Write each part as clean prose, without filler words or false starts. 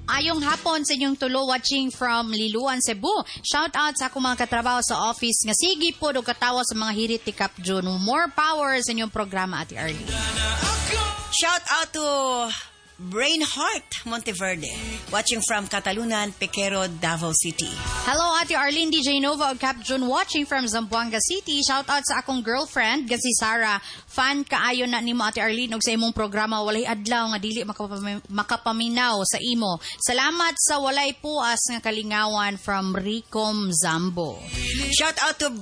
Ayong hapon sa inyong tulo watching from Liluan, Cebu. Shout out sa akong mga katrabaho sa office nga sige po do katawa sa mga hirit ni Cap June. More power sa inyong programa, Ate Arlie. Shout out to Brainheart Monteverde, watching from Catalunan, Pequero, Davao City. Hello, Ate Arlene, DJ Nova o Cap June, watching from Zamboanga City. Shout out sa akong girlfriend, nga si Sarah. Fan kaayo na nimo, Ate Arlene, og sa imong programa. Walay adlaw nga dili makapaminaw sa imo. Salamat sa walay puas nga kalingawan from Ricom Zambo. Shout out to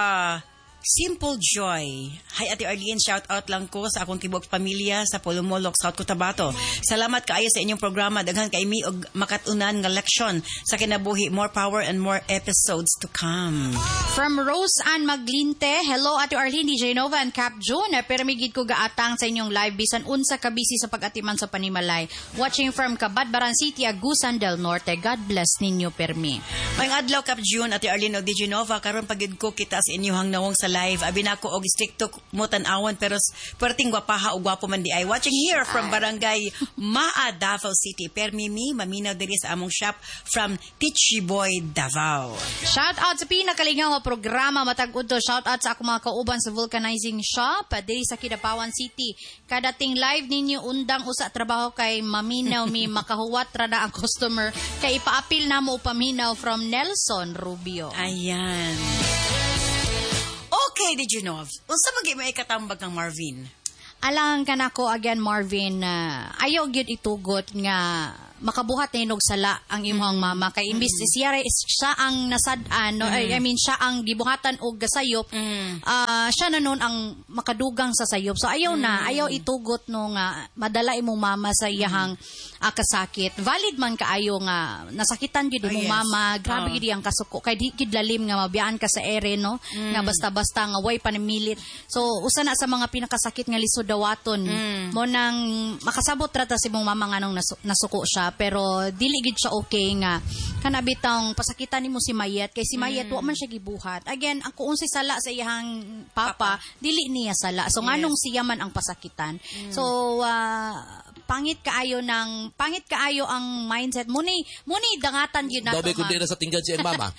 Simple Joy. Hi, Ate Arlene, shout out lang ko sa akong tibok pamilya sa Polomolok, South Cotabato. Salamat kaayo sa inyong programa. Daghan kay mi og makatunan nga leksyon sa kinabuhi. More power and more episodes to come. From Rose Ann Maglinte, hello Ate Arlene, DJ Nova and Cap June. Permigid ko gaatang sa inyong live bisan unsa ka busy sa pag-atiman sa panimalay. Watching from Cabadbaran City, Agusan del Norte. God bless ninyo, Permi. May adlaw, Cap June, Ate Arlene o DJ Nova, karon pagid ko kita sa inyong nawong sa live. Abi na ko og TikTok mo tan-awon pero perting gwapaha og gwapo man di ay. Watching here from Barangay Maa, Davao City. Permimi maminaw diri sa among shop from Teachy Boy, Davao. Shout out sa pinakalingaw nga programa matag udto. Shout out sa ako mga kauban sa vulcanizing shop diri sa Kidapawan City. Kadating live ninyo undang usa trabaho kay maminaw mi makahuwat ra na ang customer kay ipaapil na mo paminaw from Nelson Rubio. Ayan. Okay, did you know? Unsa man may katambag kang Marvin? Alang kanako again Marvin, ayaw gyud itugot nga makabuhat na inog sala ang imong mama kay imbis siya ang nasad-an no I mean siya ang gibuhatan og gasayop siya na nun ang makadugang sa sayop so ayaw itugot no nga madala imong mama sa iyahang kasakit valid man kaayo nga nasakitan gyud imong mama grabe gyud ang kasuko kay di gyud lalim nga mabiyaan ka sa ere no nga basta-basta nga way panimilit so usa na sa mga pinakasakit nga lisod dawaton mo nang makasabot ra ta si imong mama nga nung nasuko siya pero dili gid siya okay nga kanabitang pasakitan nimo si Mayet kay si Mayet wa man siya gibuhat again ang kuon si sala sa iyang papa dili niya sala so nganong siya man ang pasakitan so pangit kaayo ang mindset muni dangatan gyud nato dobe kun di na sa tinggan si mama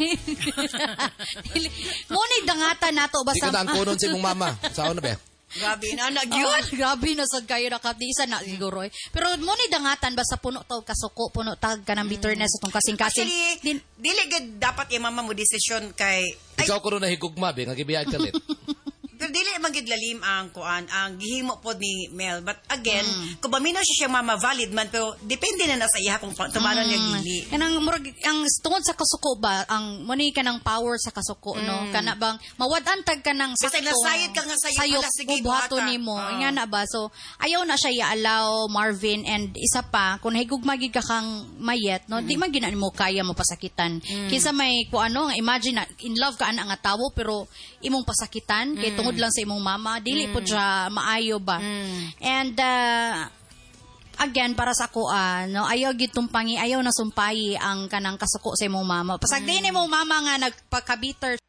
muni dangatan nato basta di ko na ang kunon si mong mama saon na ba. Grabe na gyud. Grabe na sad kayo nakatisa na siguro. Pero mo ni dangatan basta puno tawag kasuko, puno tag kanang bitterness atong kasing-kasing. Dili gid dapat yung mama mo desisyon kay ikaw ko ron nahigugma be nga gibiyag ka lit. Pero dili man gid lalim ang kuan ang gihimo pod ni Mel but again kung baminaw siya mama valid man pero depende na sa iya kung tumanon niya dili kanang murag ang tungod sa kasuko ba ang money kanang power sa kasuko no kana bang mawad-an tag kanang sakto kasi nasayod ka nga sayo pala sige buhaton nimo nga na ba so ayaw na siya i-allow Marvin and isa pa kung higugma gid ka kang Mayet no di man ginan mo kaya mo pasakitan kinsa may kuano nga imagine na in love ka ana nga tawo pero imong pasakitan kay tungod lang sa imong mama dili po siya maayo ba and again para sa ako no ayaw gitumpangi ayaw na sumpayi ang kanang kasuko sa imong mama pasag din imong mama nga nagpaka-bitter